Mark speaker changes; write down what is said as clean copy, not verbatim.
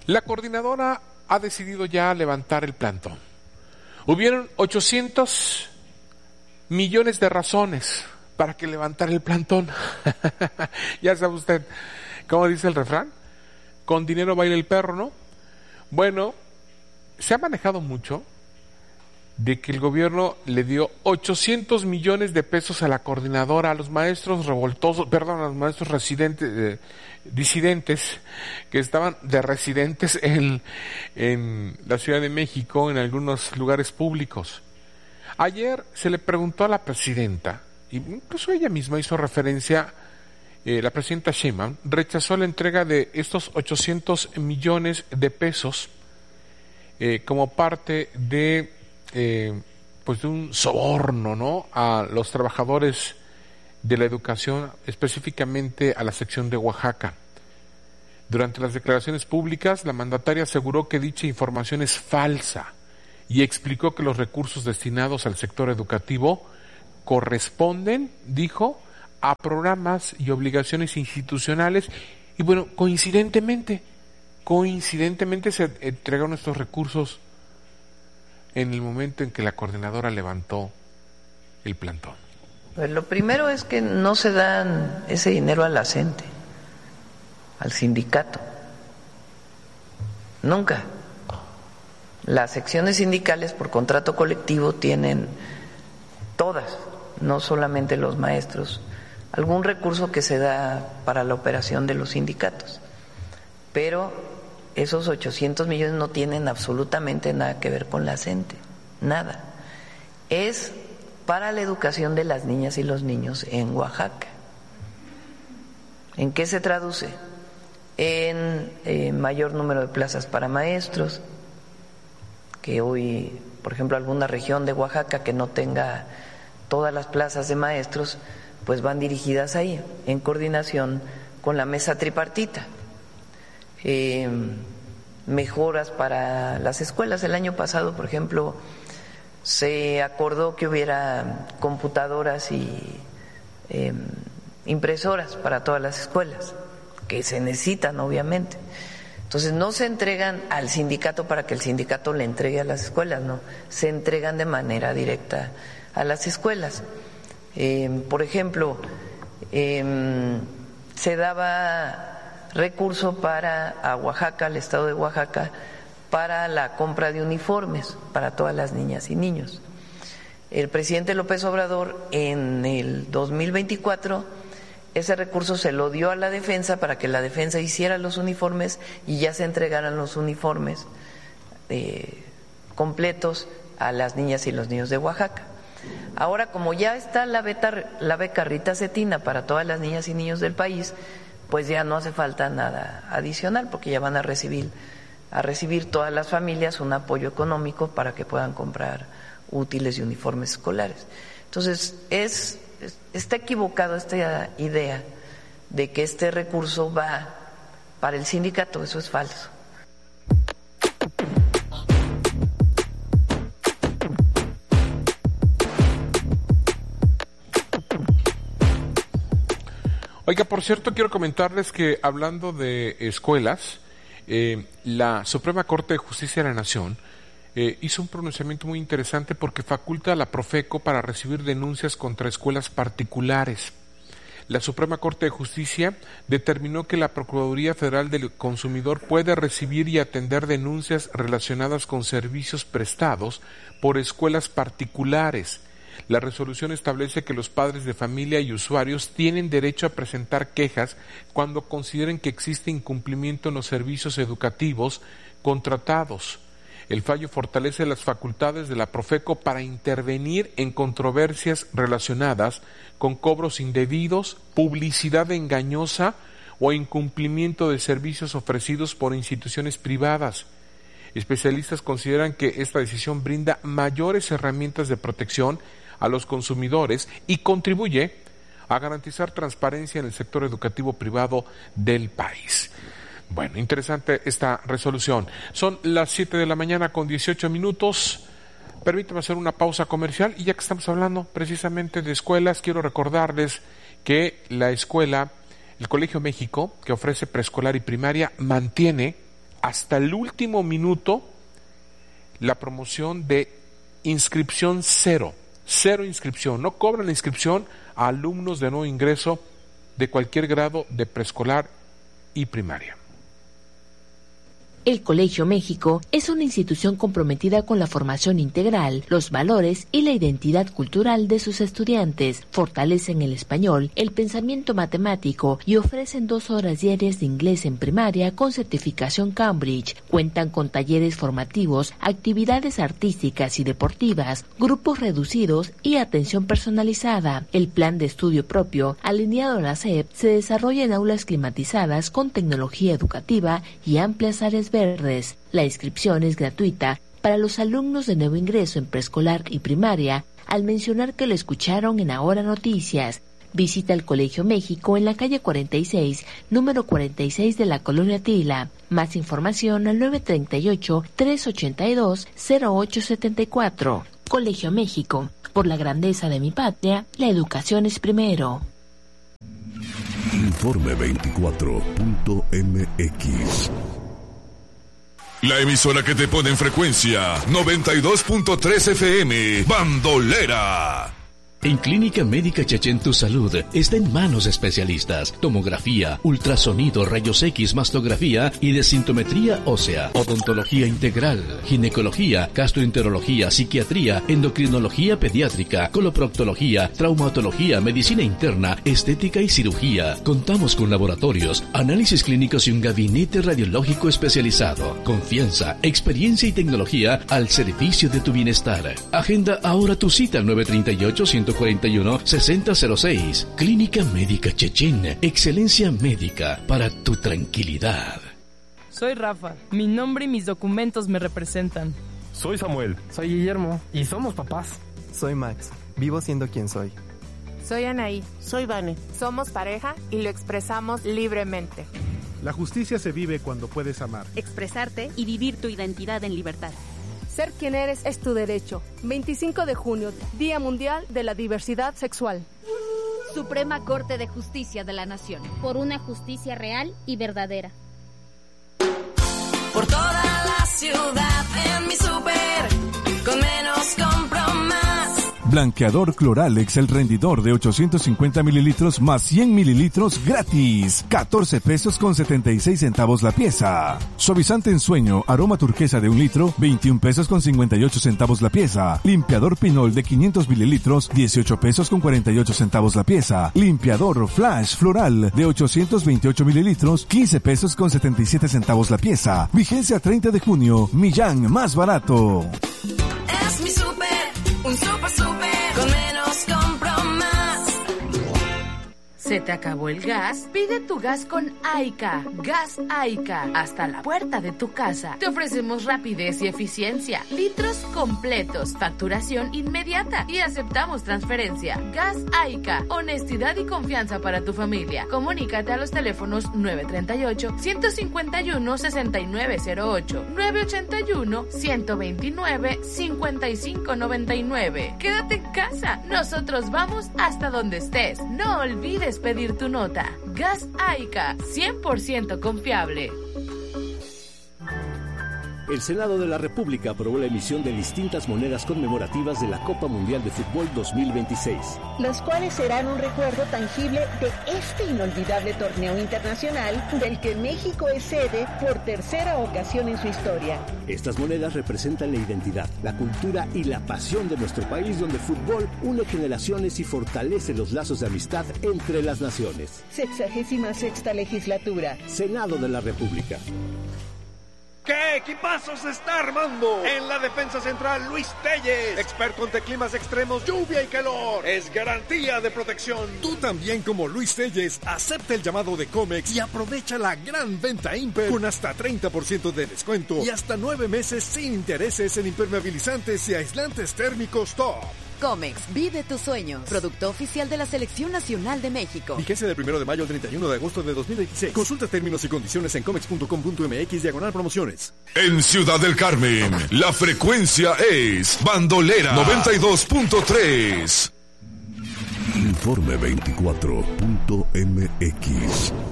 Speaker 1: La coordinadora ha decidido ya levantar el plantón. Hubieron 800 millones de razones para que levantara el plantón. Ya sabe usted, ¿cómo dice el refrán? Con dinero baila el perro, ¿no? Bueno, se ha manejado mucho de que el gobierno le dio 800 millones de pesos a la coordinadora, a los maestros revoltosos, perdón, a los maestros disidentes, que estaban de residentes en la Ciudad de México, en algunos lugares públicos. Ayer se le preguntó a la presidenta, y incluso ella misma hizo referencia, la presidenta Sheinbaum rechazó la entrega de estos 800 millones de pesos como parte de pues de un soborno, ¿no?, a los trabajadores de la educación, específicamente a la sección de Oaxaca. Durante las declaraciones públicas, la mandataria aseguró que dicha información es falsa y explicó que los recursos destinados al sector educativo corresponden, dijo, a programas y obligaciones institucionales, y bueno, coincidentemente se entregaron estos recursos en el momento en que la coordinadora levantó el plantón.
Speaker 2: Pues lo primero es que no se dan ese dinero a la gente, al sindicato. Nunca. Las secciones sindicales por contrato colectivo tienen todas, no solamente los maestros, algún recurso que se da para la operación de los sindicatos. Pero esos 800 millones no tienen absolutamente nada que ver con la gente, nada. Es para la educación de las niñas y los niños en Oaxaca. ¿En qué se traduce? En mayor número de plazas para maestros, que hoy, por ejemplo, alguna región de Oaxaca que no tenga todas las plazas de maestros, pues van dirigidas ahí, en coordinación con la mesa tripartita. Mejoras para las escuelas. El año pasado, por ejemplo, se acordó que hubiera computadoras y impresoras para todas las escuelas, que se necesitan obviamente. Entonces no se entregan al sindicato para que el sindicato le entregue a las escuelas, no, se entregan de manera directa a las escuelas. Por ejemplo, se daba recurso a Oaxaca, al estado de Oaxaca, para la compra de uniformes para todas las niñas y niños. El presidente López Obrador en el 2024 ese recurso se lo dio a la defensa para que la defensa hiciera los uniformes y ya se entregaran los uniformes completos a las niñas y los niños de Oaxaca. Ahora, como ya está la beca Rita Cetina para todas las niñas y niños del país, pues ya no hace falta nada adicional, porque ya van a recibir todas las familias un apoyo económico para que puedan comprar útiles y uniformes escolares. Entonces, está equivocado esta idea de que este recurso va para el sindicato, eso es falso.
Speaker 1: Oiga, por cierto, quiero comentarles que hablando de escuelas, la Suprema Corte de Justicia de la Nación hizo un pronunciamiento muy interesante porque faculta a la Profeco para recibir denuncias contra escuelas particulares. La Suprema Corte de Justicia determinó que la Procuraduría Federal del Consumidor puede recibir y atender denuncias relacionadas con servicios prestados por escuelas particulares. La resolución establece que los padres de familia y usuarios tienen derecho a presentar quejas cuando consideren que existe incumplimiento en los servicios educativos contratados. El fallo fortalece las facultades de la Profeco para intervenir en controversias relacionadas con cobros indebidos, publicidad engañosa o incumplimiento de servicios ofrecidos por instituciones privadas. Especialistas consideran que esta decisión brinda mayores herramientas de protección a los consumidores y contribuye a garantizar transparencia en el sector educativo privado del país. Bueno, interesante esta resolución. Son las 7 de la mañana con 18 minutos. Permítame hacer una pausa comercial y ya que estamos hablando precisamente de escuelas, quiero recordarles que la escuela, el Colegio México, que ofrece preescolar y primaria, mantiene hasta el último minuto la promoción de inscripción cero inscripción, no cobran la inscripción a alumnos de nuevo ingreso de cualquier grado de preescolar y primaria.
Speaker 3: El Colegio México es una institución comprometida con la formación integral, los valores y la identidad cultural de sus estudiantes. Fortalecen el español, el pensamiento matemático y ofrecen 2 horas diarias de inglés en primaria con certificación Cambridge. Cuentan con talleres formativos, actividades artísticas y deportivas, grupos reducidos y atención personalizada. El plan de estudio propio, alineado a la SEP, se desarrolla en aulas climatizadas con tecnología educativa y amplias áreas verdes. La inscripción es gratuita para los alumnos de nuevo ingreso en preescolar y primaria, al mencionar que lo escucharon en Ahora Noticias. Visita el Colegio México en la calle 46, número 46 de la Colonia Tila. Más información al 938-382-0874. Colegio México. Por la grandeza de mi patria, la educación es primero.
Speaker 4: Informe 24.mx.
Speaker 5: La emisora que te pone en frecuencia 92.3 FM, Bandolera.
Speaker 6: En Clínica Médica Chechen tu salud está en manos de especialistas. Tomografía, ultrasonido, rayos X, mastografía y desintometría ósea. Odontología integral, ginecología, gastroenterología, psiquiatría, endocrinología pediátrica, coloproctología, traumatología, medicina interna, estética y cirugía. Contamos con laboratorios, análisis clínicos y un gabinete radiológico especializado. Confianza, experiencia y tecnología al servicio de tu bienestar. Agenda ahora tu cita al 938-141-6006. Clínica Médica Chechen. Excelencia médica para tu tranquilidad.
Speaker 7: Soy Rafa. Mi nombre y mis documentos me representan.
Speaker 8: Soy Samuel.
Speaker 9: Soy Guillermo. Y somos papás.
Speaker 10: Soy Max. Vivo siendo quien soy.
Speaker 11: Soy Anaí.
Speaker 12: Soy Vane.
Speaker 11: Somos pareja y lo expresamos libremente.
Speaker 13: La justicia se vive cuando puedes amar,
Speaker 14: expresarte y vivir tu identidad en libertad.
Speaker 15: Ser quien eres es tu derecho. 25 de junio, Día Mundial de la Diversidad Sexual.
Speaker 16: Suprema Corte de Justicia de la Nación.
Speaker 17: Por una justicia real y verdadera.
Speaker 18: Por toda la ciudad en mi súper, con menos compro más.
Speaker 19: Blanqueador Cloralex, el rendidor de 850 mililitros más 100 mililitros gratis. 14 pesos con 76 centavos la pieza. Suavizante en sueño, aroma turquesa de 1 litro, 21 pesos con 58 centavos la pieza. Limpiador Pinol de 500 mililitros, 18 pesos con 48 centavos la pieza. Limpiador Flash Floral de 828 mililitros, 15 pesos con 77 centavos la pieza. Vigencia 30 de junio. Millán, más barato.
Speaker 18: Es mi súper, un súper con menos compro más.
Speaker 3: ¿Se te acabó el gas? Pide tu gas con Aica. Gas Aica. Hasta la puerta de tu casa. Te ofrecemos rapidez y eficiencia. Litros completos. Facturación inmediata. Y aceptamos transferencia. Gas Aica. Honestidad y confianza para tu familia. Comunícate a los teléfonos 938-151-6908. 981-129-5599. Quédate en casa. Nosotros vamos hasta donde estés. No olvides pedir tu nota. Gas Aica, 100% confiable.
Speaker 6: El Senado de la República aprobó la emisión de distintas monedas conmemorativas de la Copa Mundial de Fútbol 2026.
Speaker 20: Las cuales serán un recuerdo tangible de este inolvidable torneo internacional del que México es sede por tercera ocasión en su historia.
Speaker 6: Estas monedas representan la identidad, la cultura y la pasión de nuestro país, donde el fútbol une generaciones y fortalece los lazos de amistad entre las naciones.
Speaker 20: 66ª legislatura.
Speaker 6: Senado de la República.
Speaker 8: ¿Qué equipazo se está armando? En la defensa central, Luis Telles, experto ante climas extremos, lluvia y calor. Es garantía de protección.
Speaker 21: Tú también, como Luis Telles, acepta el llamado de Comex y aprovecha la gran venta Imper con hasta 30% de descuento y hasta 9 meses sin intereses en impermeabilizantes y aislantes térmicos top.
Speaker 22: Comex, vive tus sueños. Producto oficial de la Selección Nacional de México.
Speaker 21: Vigencia del 1 de mayo al 31 de agosto de 2026. Consulta términos y condiciones en comex.com.mx/promociones.
Speaker 5: En Ciudad del Carmen, la frecuencia es Bandolera 92.3.
Speaker 4: Informe 24.mx.